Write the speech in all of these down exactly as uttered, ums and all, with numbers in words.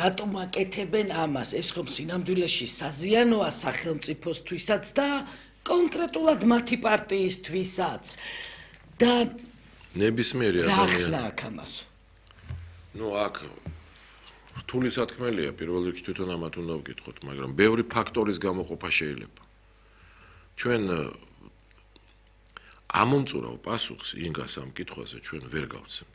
რატომ აკეთებენ ამას? ეს ხომ სინამდვილეში საზიანოა სახელმწიფოსთვისაც და კონკრეტულად მათი პარტიისთვისაც. და ნებისმიერი რა ადამიანი. ახსნა აქ ამას? ნუ აქ რთული სათქმელია პირველ რიგში თვითონ ამათ უნდა ვკითხოთ, მაგრამ ბევრი ფაქტორის გამოყოფა შეიძლება. ჩვენ ამომწურავ პასუხს ინგას ამ კითხვაზე ჩვენ ვერ გავცემთ.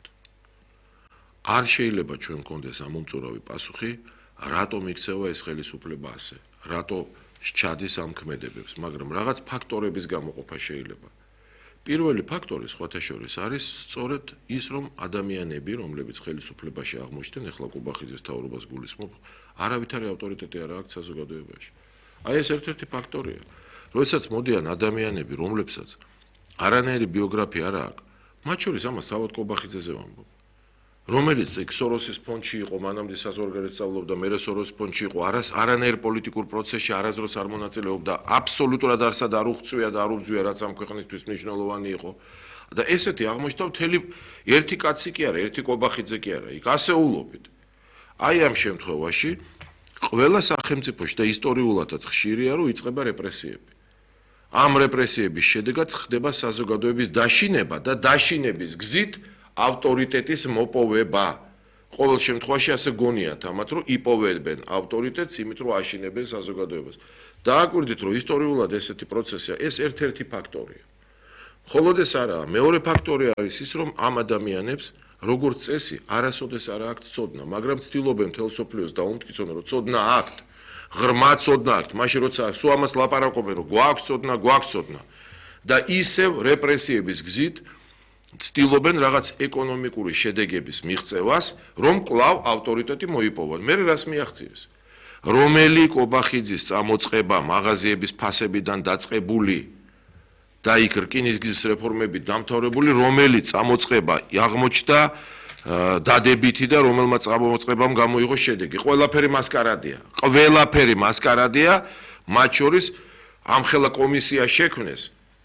არ შეიძლება ჩვენ გქონდეს ამომწურავი პასუხი, რატომ იქცევა ეს ხელისუფლება ასე, რატო სჩადის ამ ქმედებებს, მაგრამ რაღაც ფაქტორების გამოყოფა შეიძლება. პირველი ფაქტორი სხვათა შორის არის სწორედ ის, რომ ადამიანები, რომლებიც ხელისუფლებაში აღმოჩნდნენ, ეხლა კუბახიძის თავრობას გულისხმობ, არავითარი ავტორიტეტი არ აქვს საზოგადოებაში. აი ეს ერთ-ერთი ფაქტორია. როდესაც მოდიან ადამიანები, რომლებსაც არანაირი ბიოგრაფია არ აქვს, მათ შორის ამას თავად კუბახიძეზე ვამბობ. რომელიც სოროსის ფონდში იყო, მანამდე საზღვარგარეთ სწავლობდა, მერე სოროსის ფონდში იყო, არას არანაირ პოლიტიკურ პროცესში არასდროს არ მონაწილეობდა, აბსოლუტურად არსად არ უღწვია და არ უბძვია, რაც ამ ქვეყნისთვის მნიშვნელოვანი იყო. და ესეთი აღმოჩნდა მთელი ერთი კაცი კი არა, ერთი კობახიძე კი არა, იქ ასეულობით. აი ამ შემთხვევაში ყველა სახელმწიფოში და ისტორიულადაც ხშირია, რომ იწყება რეპრესიები. ამ რეპრესიების შედეგად ხდება საზოგადოების დაშინება და დაშინების გზით ავტორიტეტის მოპოვება. ყოველ შემთხვევაში ასე გონიათ ამათ, რომ იპოვებენ ავტორიტეტს, იმით რომ აშინებენ საზოგადოებას. დააკვირდით, რომ ისტორიულად ესეთი პროცესია, ეს ერთ-ერთი ფაქტორია. მხოლოდ ეს არაა, მეორე ფაქტორი არის ის, რომ ამ ადამიანებს როგორც წესი არასოდეს არ აქვთ ცოდნა, მაგრამ ცდილობენ მთელ სოფლიოს დაუმტკიცონ, რომ ცოდნა აქვთ, ღრმა ცოდნა აქვთ, მაშინ როცა სულ ამას ლაპარაკობენ, რომ გვაქვს ცოდნა, გვაქვს ცოდნა და ისევ რეპრესიების გზით ცდილობენ რაღაც ეკონომიკური შედეგების მიღწევას, რომ კვლავ ავტორიტეტი მოიპოვონ. მე რას მიაღწიეს? რომელი კობახიძის წამოწყება მაღაზიების ფასებიდან დაწყებული და იქ რკინიგზის რეფორმები დამთავრებული, რომელი წამოწყება აღმოჩნდა დადებითი და რომელმაც წამოწყებამ გამოიღო შედეგი. ყველაფერი მასკარადია. ყველაფერი მასკარადია, მათ შორის ამხელა კომისია შექმნეს,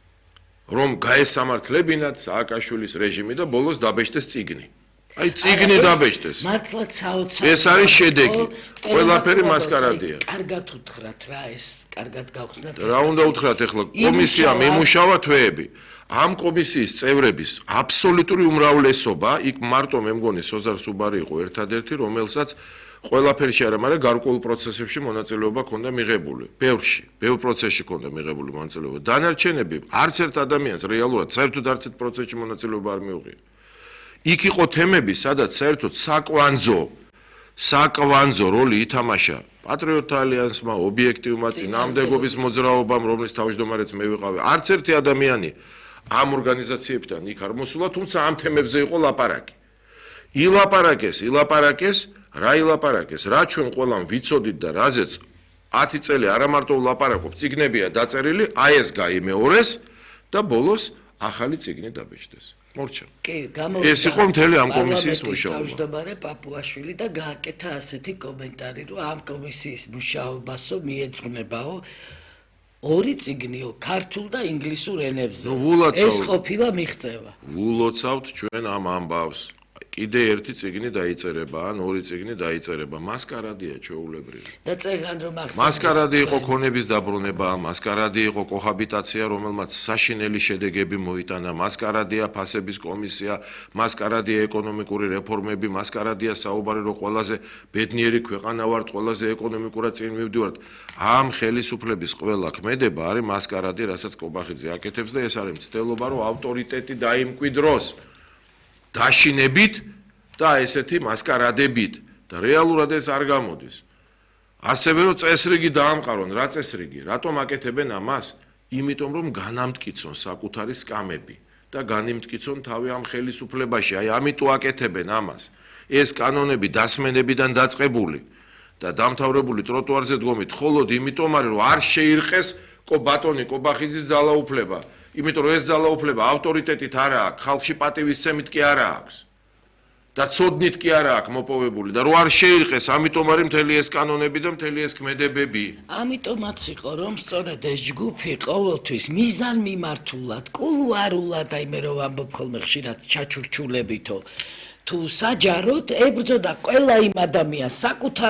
რომ გაესამართლებინათ სააკაშვილის რეჟიმი და ბოლოს დაბეჭდეს წიგნი. აი წიგნი დაბეჭდეს. მართლაც საოცარი. ეს არის შედეგი. ყველაფერი მასკარადია. კარგად უთხრათ რა ეს, კარგად გავხსნათ. რა უნდა უთხრათ ახლა კომისიამ იმუშავა თვეები. ამ კომისიის წევრების აბსოლუტური უმრავლესობა, იქ მარტო მე მგონი სოზარ სუბარი იყო ერთადერთი, რომელსაც ყველაფერში არა, მაგრამ გარკვეულ პროცესებში მონაწილეობა ჰქონდა მიღებული. ბევრში, ბევრ პროცესში ჰქონდა მიღებული მონაწილეობა. დანარჩენები არც ერთ ადამიანს რეალურად საერთოდ არც ერთ პროცესში მონაწილეობა არ მიუღია. იქ იყო თემები, სადაც საერთოდ საკვანძო, საკვანძო როლი ითამაშა პატრიოტთა ალიანსმა, ობიექტივმა წინააღმდეგობის მოძრაობამ, რომლის თავმჯდომარეც მე ვიყავი. არც ერთი ადამიანი ამ ორგანიზაციებთან იქ არ მოსულა, თუმცა ამ თემებზე იყო ლაპარაკი. ილაპარაკეს, ილაპარაკეს რა ილაპარაკეს, რა ჩვენ ყველამ ვიცოდით და რაზეც ათი წელი არა მარტო ვლაპარაკობ, წიგნებია დაწერილი, აი ეს გაიმეორეს და ბოლოს ახალი წიგნი დაბეჭდეს. მორჩა. კი, გამოვიდა. ეს იყო მთელი ამ კომისიის მუშაობა. თავმჯდომარე პაპუაშვილი და გააკეთა ასეთი კომენტარი, რომ ამ კომისიის მუშაობასო მიეძღვნებაო ორი წიგნიო, ქართულ და ინგლისურ ენებზე. ეს ყოფილა მიღწევა. ვულოცავთ ჩვენ ამ ამბავს. კიდე ერთი წიგნი დაიწერება, ან ორი წიგნი დაიწერება. მასკარადია ჩვეულებრივი. და წერან რომ ახსენეთ. მასკარადი იყო ქონების დაბრუნება, მასკარადი იყო კოჰაბიტაცია, რომელმაც საშინელი შედეგები მოიტანა, მასკარადია ფასების კომისია, მასკარადია ეკონომიკური რეფორმები, მასკარადია საუბარი რომ ყველაზე ბედნიერი ქვეყანა ვართ, ყველაზე ეკონომიკურად წინ მივდივართ. ამ ხელისუფლების ყველა ქმედება არის მასკარადი, რასაც კობახიძე აკეთებს და ეს არის მცდელობა, რომ ავტორიტეტი დაიმკვიდროს. დაშინებით და ესეთი მასკარადებით და რეალურად ეს არ გამოდის. ასევე რომ წესრიგი დაამყარონ, რა წესრიგი? რატომ აკეთებენ ამას? იმიტომ რომ განამტკიცონ საკუთარი სკამები და განიმტკიცონ თავი ამ ხელისუფლებაში. აი ამიტომ აკეთებენ ამას. ეს კანონები დასმენებიდან დაწყებული და დამთავრებული ტროტუარზე დგომით მხოლოდ იმიტომ არის რომ არ შეირყეს ბატონი კობახიძის ძალაუფლება. იმიტომ რომ ეს ძალაუფლება ავტორიტეტით არა აქვს, ხალხში პატივისცემით კი არა აქვს და ცოდნით კი არა აქვს მოპოვებული და რო არ შეირყეს, ამიტომ არის მთელი ეს კანონები და მთელი ეს ქმედებები. ამიტომაც იყო რომ სწორედ ეს ჯგუფი ყოველთვის მიზანმიმართულად, კულუარულად, აი მე რომ ვამბობ ხოლმე ხშირად ჩაჩურჩულებითო თუ საჯაროდ ებრძოდა ყველა იმ ადამიანს საკუთარ